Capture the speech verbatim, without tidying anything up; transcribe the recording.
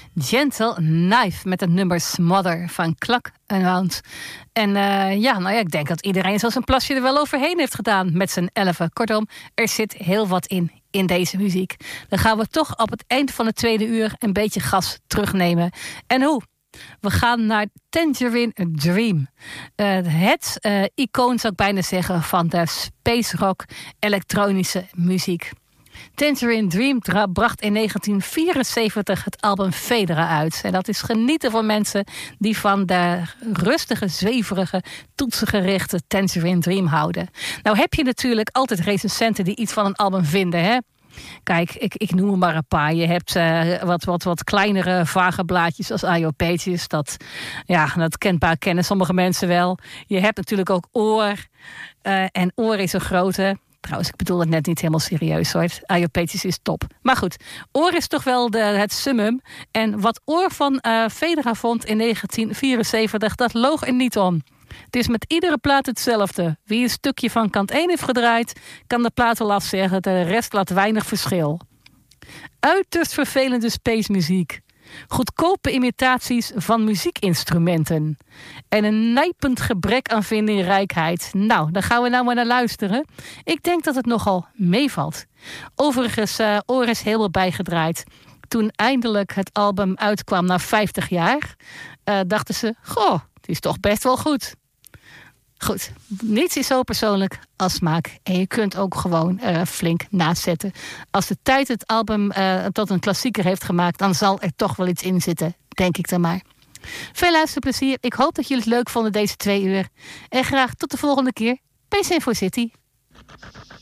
Gentle Knife met het nummer Smother van Clack and Hound. En uh, ja, nou ja, ik denk dat iedereen zo zijn plasje er wel overheen heeft gedaan met zijn elfen. Kortom, er zit heel wat in, in deze muziek. Dan gaan we toch op het eind van het tweede uur een beetje gas terugnemen. En hoe? We gaan naar Tangerine Dream. Uh, het uh, icoon, zou ik bijna zeggen, van de space rock elektronische muziek. Tangerine Dream tra- bracht in negentien vierenzeventig het album Federa uit. En dat is genieten voor mensen die van de rustige, zweverige, toetsengerichte Tangerine Dream houden. Nou heb je natuurlijk altijd recensenten die iets van een album vinden, hè? Kijk, ik, ik noem er maar een paar. Je hebt uh, wat, wat, wat kleinere, vage blaadjes als I O Pages. Dat, ja, dat kenbaar kennen sommige mensen wel. Je hebt natuurlijk ook Oor. Uh, en Oor is een grote. Trouwens, ik bedoel het net niet helemaal serieus hoor. I O Pages is top. Maar goed, Oor is toch wel de, het summum. En wat Oor van uh, Federa vond in negentien vierenzeventig, dat loog er niet om. Het is met iedere plaat hetzelfde. Wie een stukje van kant één heeft gedraaid, kan de plaat wel afzeggen. De rest laat weinig verschil. Uiterst vervelende spacemuziek. Goedkope imitaties van muziekinstrumenten. En een nijpend gebrek aan vindingrijkheid. Nou, daar gaan we nou maar naar luisteren. Ik denk dat het nogal meevalt. Overigens, uh, Oor is helemaal bijgedraaid. Toen eindelijk het album uitkwam na vijftig jaar, uh, dachten ze, goh, het is toch best wel goed. Goed, niets is zo persoonlijk als smaak. En je kunt ook gewoon uh, flink nazetten. Als de tijd het album uh, tot een klassieker heeft gemaakt, dan zal er toch wel iets in zitten, denk ik dan maar. Veel luisterplezier. Ik hoop dat jullie het leuk vonden deze twee uur. En graag tot de volgende keer bij Sinfo City.